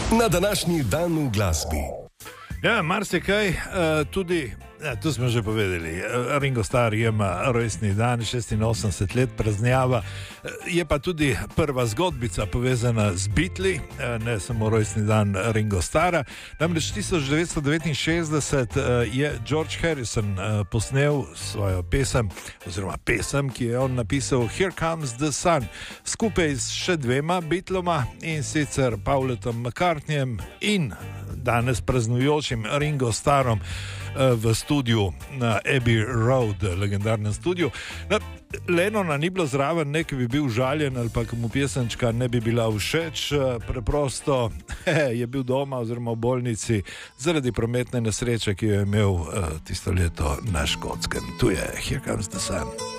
Na današnji dan v glasbi. Ja, marsikaj, tudi, tu smo že povedali, Ringo Starr ima rojstni dan, 86 let praznjava, je pa tudi prva zgodbica povezana z Beatli, ne samo rojstni dan Ringo Starra. Namreč 1969 je George Harrison posnel svojo pesem, ki je on napisal Here Comes the Sun, skupaj s še dvema Beatloma, in sicer Pauletom McCartneyjem in danes praznujočim Ringo Starrom v studiu na Abbey Road, legendarnem studiu. Lennona ni bilo zraven, ne, ki bi bil žaljen ali pa ki mu pesemčka ne bi bila všeč, preprosto je bil doma oziroma v bolnici zaradi prometne nesreče, ki jo je imel tisto leto na Škotskem. Tu je Here Comes the Sun.